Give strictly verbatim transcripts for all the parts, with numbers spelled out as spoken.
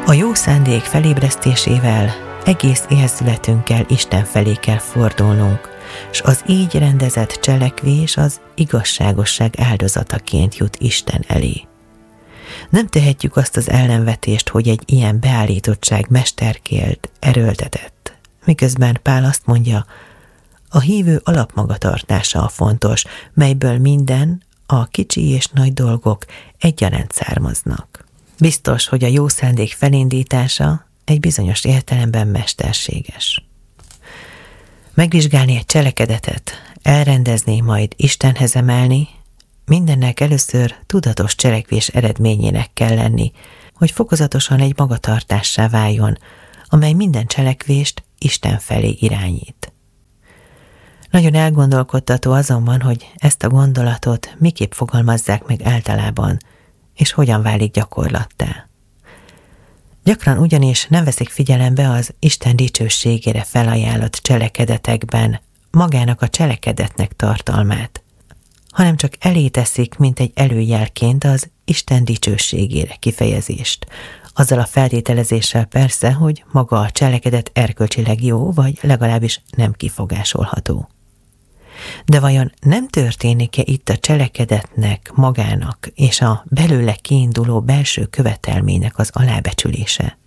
A jó szándék felébresztésével egész érzületünkkel Isten felé kell fordulnunk, s az így rendezett cselekvés az igazságosság áldozataként jut Isten elé. Nem tehetjük azt az ellenvetést, hogy egy ilyen beállítottság mesterkélt, erőltetett, miközben Pál azt mondja, a hívő alapmagatartása a fontos, melyből minden, a kicsi és nagy dolgok egyaránt származnak. Biztos, hogy a jó szándék felindítása egy bizonyos értelemben mesterséges. Megvizsgálni egy cselekedetet, elrendezni, majd Istenhez emelni, mindennek először tudatos cselekvés eredményének kell lenni, hogy fokozatosan egy magatartássá váljon, amely minden cselekvést Isten felé irányít. Nagyon elgondolkodtató azonban, hogy ezt a gondolatot miképp fogalmazzák meg általában, és hogyan válik gyakorlattá. Gyakran ugyanis nem veszik figyelembe az Isten dicsőségére felajánlott cselekedetekben magának a cselekedetnek tartalmát, hanem csak elé teszik, mint egy előjelként az Isten dicsőségére kifejezést, azzal a feltételezéssel persze, hogy maga a cselekedet erkölcsileg jó, vagy legalábbis nem kifogásolható. De vajon nem történik-e itt a cselekedetnek magának és a belőle kiinduló belső követelménynek az alábecsülése?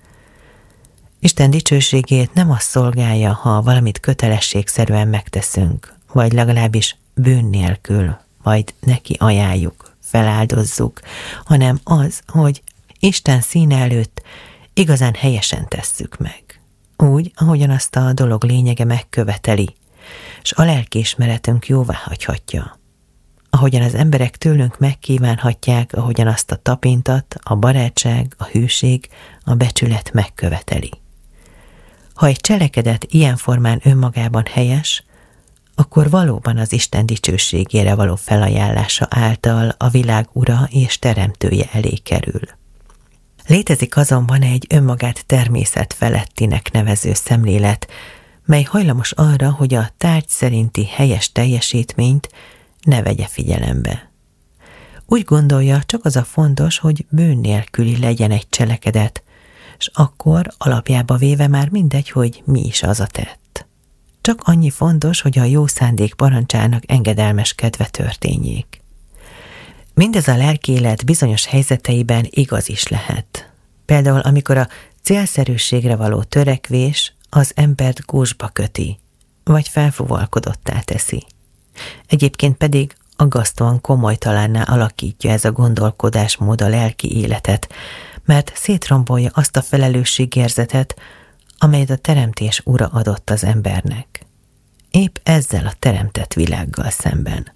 Isten dicsőségét nem az szolgálja, ha valamit kötelességszerűen megteszünk, vagy legalábbis bűn nélkül, majd neki ajánljuk, feláldozzuk, hanem az, hogy Isten színe előtt igazán helyesen tesszük meg. Úgy, ahogyan azt a dolog lényege megköveteli, s a lelkiismeretünk jóvá hagyhatja. Ahogyan az emberek tőlünk megkívánhatják, ahogyan azt a tapintat, a barátság, a hűség, a becsület megköveteli. Ha egy cselekedet ilyen formán önmagában helyes, akkor valóban az Isten dicsőségére való felajánlása által a világ ura és teremtője elé kerül. Létezik azonban egy önmagát természet felettinek nevező szemlélet, mely hajlamos arra, hogy a tárgy szerinti helyes teljesítményt ne vegye figyelembe. Úgy gondolja, csak az a fontos, hogy bűn nélküli legyen egy cselekedet, s akkor alapjába véve már mindegy, hogy mi is az a tett. Csak annyi fontos, hogy a jó szándék parancsának engedelmeskedve történjék. Mindez a lelkiélet bizonyos helyzeteiben igaz is lehet. Például amikor a célszerűségre való törekvés az embert gúzsba köti, vagy felfúvalkodottá teszi. Egyébként pedig aggasztóan komolytalanná alakítja ez a gondolkodásmód a lelki életet, mert szétrombolja azt a felelősségérzetet, amelyet a teremtés ura adott az embernek. Épp ezzel a teremtett világgal szemben.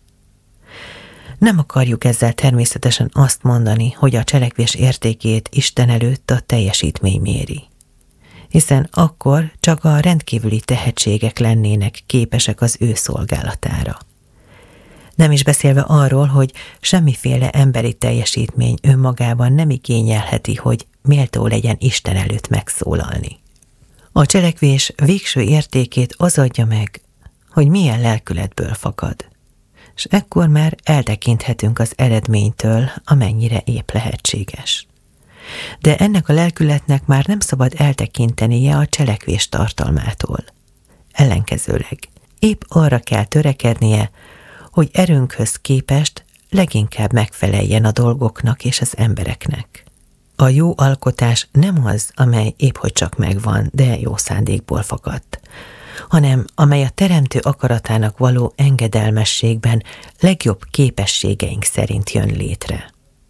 Nem akarjuk ezzel természetesen azt mondani, hogy a cselekvés értékét Isten előtt a teljesítmény méri. Hiszen akkor csak a rendkívüli tehetségek lennének képesek az ő szolgálatára. Nem is beszélve arról, hogy semmiféle emberi teljesítmény önmagában nem igényelheti, hogy méltó legyen Isten előtt megszólalni. A cselekvés végső értékét az adja meg, hogy milyen lelkületből fakad, és ekkor már eltekinthetünk az eredménytől, amennyire épp lehetséges. De ennek a lelkületnek már nem szabad eltekintenie a cselekvés tartalmától. Ellenkezőleg épp arra kell törekednie, hogy erőnkhöz képest leginkább megfeleljen a dolgoknak és az embereknek. A jó alkotás nem az, amely épp hogy csak megvan, de jó szándékból fakadt, hanem amely a teremtő akaratának való engedelmességben legjobb képességeink szerint jön létre.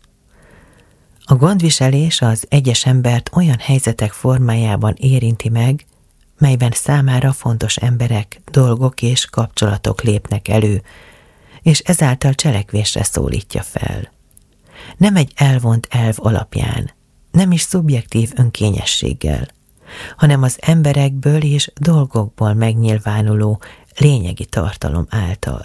A gondviselés az egyes embert olyan helyzetek formájában érinti meg, melyben számára fontos emberek, dolgok és kapcsolatok lépnek elő, és ezáltal cselekvésre szólítja fel. Nem egy elvont elv alapján, nem is szubjektív önkényességgel, hanem az emberekből és dolgokból megnyilvánuló lényegi tartalom által.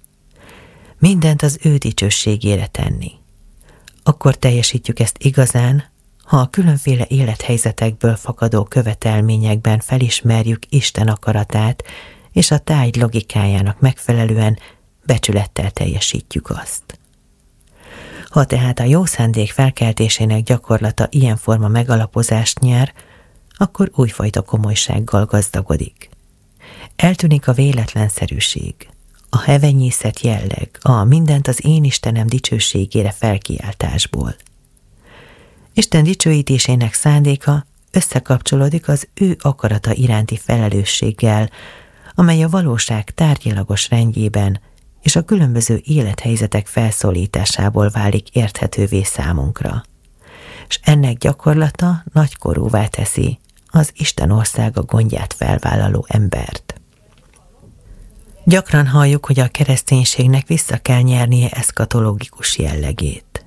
Mindent az ő dicsőségére tenni. Akkor teljesítjük ezt igazán, ha a különféle élethelyzetekből fakadó követelményekben felismerjük Isten akaratát, és a tárgy logikájának megfelelően becsülettel teljesítjük azt. Ha tehát a jó szándék felkeltésének gyakorlata ilyen forma megalapozást nyer, akkor újfajta komolysággal gazdagodik. Eltűnik a véletlenszerűség, a hevenyészet jelleg, a mindent az én Istenem dicsőségére felkiáltásból. Isten dicsőítésének szándéka összekapcsolódik az ő akarata iránti felelősséggel, amely a valóság tárgyilagos rendjében és a különböző élethelyzetek felszólításából válik érthetővé számunkra. És ennek gyakorlata nagykorúvá teszi az Isten országa gondját felvállaló embert. Gyakran halljuk, hogy a kereszténységnek vissza kell nyernie eszkatológikus jellegét.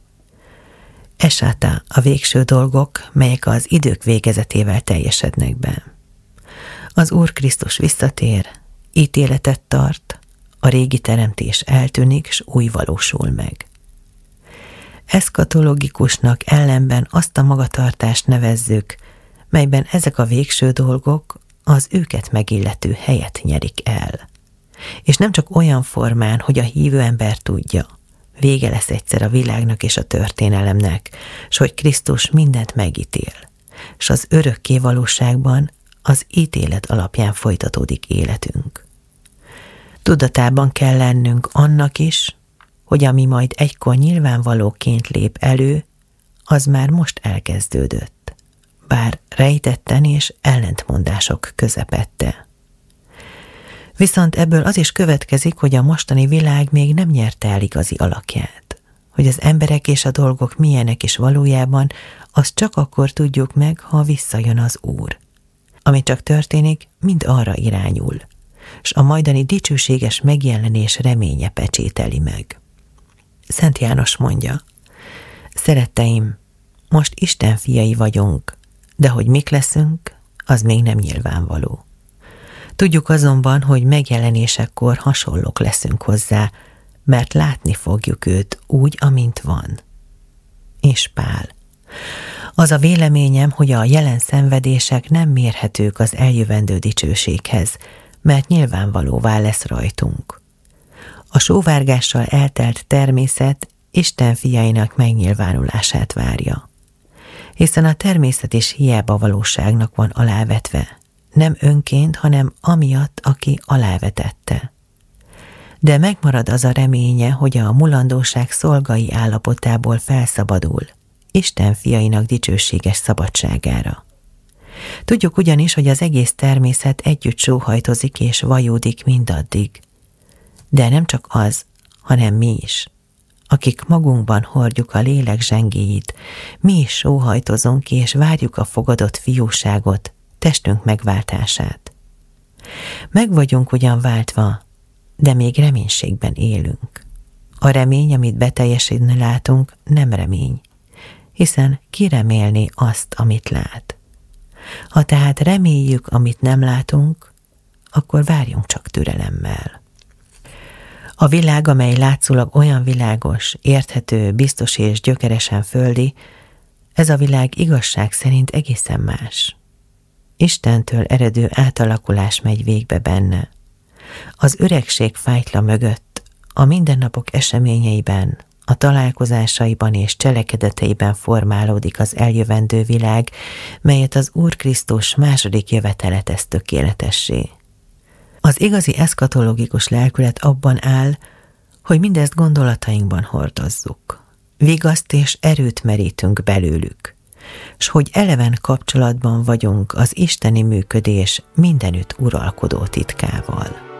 Esáta a végső dolgok, melyek az idők végezetével teljesednek be. Az Úr Krisztus visszatér, ítéletet tart, a régi teremtés eltűnik, s új valósul meg. Eszkatológikusnak ellenben azt a magatartást nevezzük, melyben ezek a végső dolgok az őket megillető helyet nyerik el. És nem csak olyan formán, hogy a hívő ember tudja, vége lesz egyszer a világnak és a történelemnek, s hogy Krisztus mindent megítél, s az örökké valóságban az ítélet alapján folytatódik életünk. Tudatában kell lennünk annak is, hogy ami majd egykor nyilvánvalóként lép elő, az már most elkezdődött, bár rejtetten és ellentmondások közepette. Viszont ebből az is következik, hogy a mostani világ még nem nyerte el igazi alakját, hogy az emberek és a dolgok milyenek is valójában, azt csak akkor tudjuk meg, ha visszajön az Úr. Ami csak történik, mind arra irányul, s a majdani dicsőséges megjelenés reménye pecsételi meg. Szent János mondja: szeretteim, most Isten fiai vagyunk, de hogy mik leszünk, az még nem nyilvánvaló. Tudjuk azonban, hogy megjelenésekor hasonlók leszünk hozzá, mert látni fogjuk őt úgy, amint van. És Pál: az a véleményem, hogy a jelen szenvedések nem mérhetők az eljövendő dicsőséghez, mert nyilvánvalóvá lesz rajtunk. A sóvárgással eltelt természet Isten fiainak megnyilvánulását várja. Hiszen a természet is hiába valóságnak van alávetve, nem önként, hanem amiatt, aki alávetette. De megmarad az a reménye, hogy a mulandóság szolgai állapotából felszabadul, Isten fiainak dicsőséges szabadságára. Tudjuk ugyanis, hogy az egész természet együtt sóhajtozik és vajódik mindaddig. De nem csak az, hanem mi is, akik magunkban hordjuk a lélek zsengéjét, mi is sóhajtozunk és várjuk a fogadott fiúságot, testünk megváltását. Meg vagyunk ugyan váltva, de még reménységben élünk. A remény, amit beteljesedni látunk, nem remény, hiszen ki remélné azt, amit lát. Ha tehát reméljük, amit nem látunk, akkor várjunk csak türelemmel. A világ, amely látszólag olyan világos, érthető, biztos és gyökeresen földi, ez a világ igazság szerint egészen más. Istentől eredő átalakulás megy végbe benne. Az öregség fájtla mögött, a mindennapok eseményeiben, a találkozásaiban és cselekedeteiben formálódik az eljövendő világ, melyet az Úr Krisztus második jövetele tesz tökéletessé. Az igazi eszkatológikus lelkület abban áll, hogy mindezt gondolatainkban hordozzuk. Vigaszt és erőt merítünk belőlük, s hogy eleven kapcsolatban vagyunk az isteni működés mindenütt uralkodó titkával.